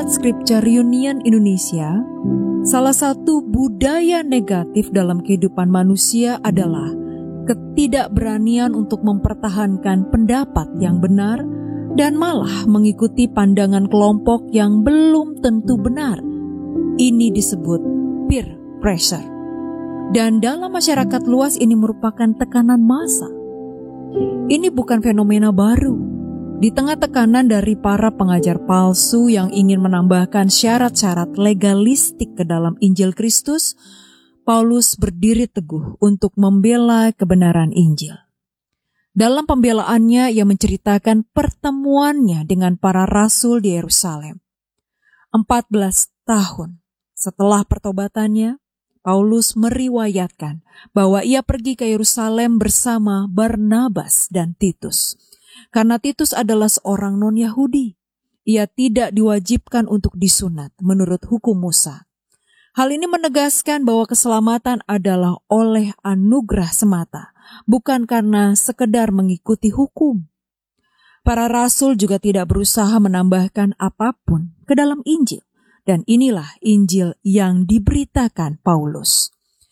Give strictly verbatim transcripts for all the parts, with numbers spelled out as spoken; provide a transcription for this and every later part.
Sahabat Scripture Reunion Indonesia, salah satu budaya negatif dalam kehidupan manusia adalah ketidakberanian untuk mempertahankan pendapat yang benar dan malah mengikuti pandangan kelompok yang belum tentu benar. Ini disebut peer pressure. Dan dalam masyarakat luas ini merupakan tekanan massa. Ini bukan fenomena baru. Di tengah tekanan dari para pengajar palsu yang ingin menambahkan syarat-syarat legalistik ke dalam Injil Kristus, Paulus berdiri teguh untuk membela kebenaran Injil. Dalam pembelaannya, ia menceritakan pertemuannya dengan para rasul di Yerusalem. empat belas tahun setelah pertobatannya, Paulus meriwayatkan bahwa ia pergi ke Yerusalem bersama Barnabas dan Titus. Karena Titus adalah seorang non-Yahudi, ia tidak diwajibkan untuk disunat menurut hukum Musa. Hal ini menegaskan bahwa keselamatan adalah oleh anugerah semata, bukan karena sekedar mengikuti hukum. Para rasul juga tidak berusaha menambahkan apapun ke dalam Injil, dan inilah Injil yang diberitakan Paulus.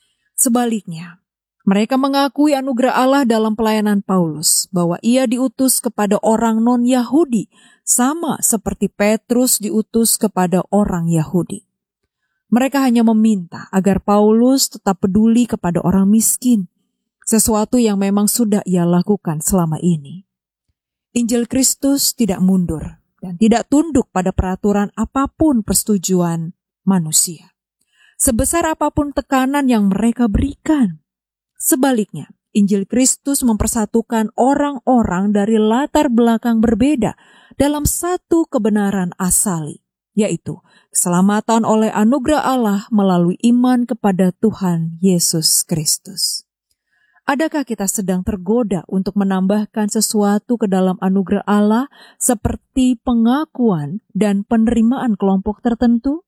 Sebaliknya, mereka mengakui anugerah Allah dalam pelayanan Paulus, bahwa ia diutus kepada orang non-Yahudi, sama seperti Petrus diutus kepada orang Yahudi. Mereka hanya meminta agar Paulus tetap peduli kepada orang miskin, sesuatu yang memang sudah ia lakukan selama ini. Injil Kristus tidak mundur dan tidak tunduk pada peraturan apapun persetujuan manusia, sebesar apapun tekanan yang mereka berikan. Sebaliknya, Injil Kristus mempersatukan orang-orang dari latar belakang berbeda dalam satu kebenaran asali, yaitu keselamatan oleh anugerah Allah melalui iman kepada Tuhan Yesus Kristus. Adakah kita sedang tergoda untuk menambahkan sesuatu ke dalam anugerah Allah seperti pengakuan dan penerimaan kelompok tertentu?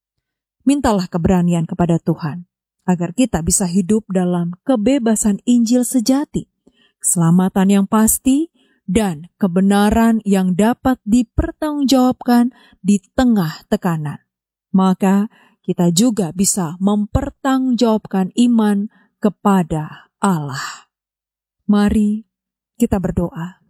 Mintalah keberanian kepada Tuhan, agar kita bisa hidup dalam kebebasan Injil sejati, keselamatan yang pasti, dan kebenaran yang dapat dipertanggungjawabkan di tengah tekanan. Maka kita juga bisa mempertanggungjawabkan iman kepada Allah. Mari kita berdoa.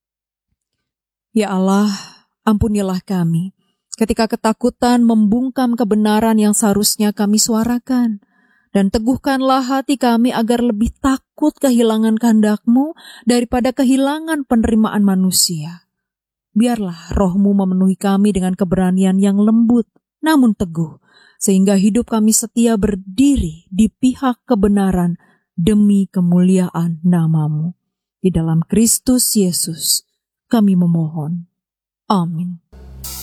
Ya Allah, ampunilah kami ketika ketakutan membungkam kebenaran yang seharusnya kami suarakan. Dan teguhkanlah hati kami agar lebih takut kehilangan kehendak-Mu daripada kehilangan penerimaan manusia. Biarlah Roh-Mu memenuhi kami dengan keberanian yang lembut namun teguh, sehingga hidup kami setia berdiri di pihak kebenaran demi kemuliaan nama-Mu. Di dalam Kristus Yesus kami memohon. Amin.